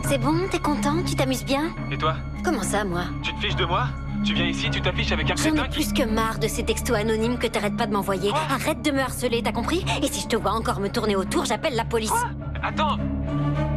C'est bon, t'es content? Tu t'amuses bien? Et toi? Comment ça, moi? Tu te fiches de moi? Tu viens ici, tu t'affiches avec un J'en crétin ai qui... plus que marre de ces textos anonymes que t'arrêtes pas de m'envoyer. Arrête de me harceler, t'as compris? Et si je te vois encore me tourner autour, j'appelle la police. Attends!